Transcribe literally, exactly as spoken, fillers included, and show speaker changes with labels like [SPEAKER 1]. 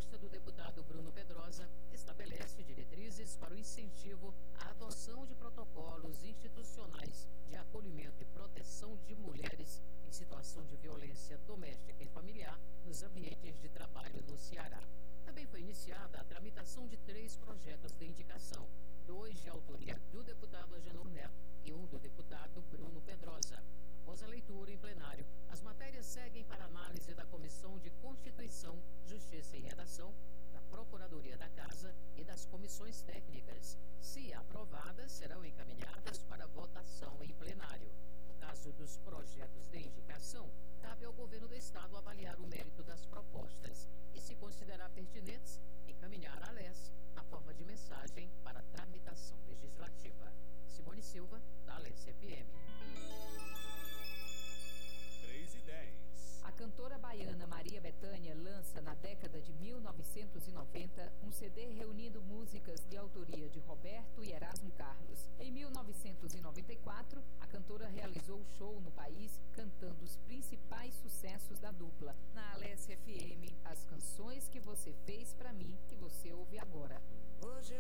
[SPEAKER 1] proposta do deputado Bruno Pedrosa estabelece diretrizes para o incentivo à adoção de protocolos institucionais de acolhimento e proteção de mulheres em situação de violência doméstica e familiar nos ambientes de trabalho no Ceará. Também foi iniciada a tramitação de três projetos de indicação, dois de autoria do deputado Agenor Neto e um do deputado Bruno Pedrosa. Após a leitura em plenário, as matérias seguem para análise da Comissão de Constituição, Justiça e Redação, da Procuradoria da Casa e das comissões técnicas. Se aprovadas, serão encaminhadas para votação em plenário. No caso dos projetos de indicação, cabe ao governo do Estado avaliar o mérito das propostas e, se considerar pertinentes, encaminhar à L E S na forma de mensagem para tramitação legislativa. Simone Silva, da L E S F M.
[SPEAKER 2] três e dez.
[SPEAKER 3] A cantora baiana Maria Bethânia lança na década de mil novecentos e noventa um C D reunindo músicas de autoria de Roberto e Erasmo Carlos. Em mil novecentos e noventa e quatro, a cantora realizou um show no país cantando os principais sucessos da dupla. Na L E S F M, as canções que você fez pra mim, que você ouve agora.
[SPEAKER 4] Hoje eu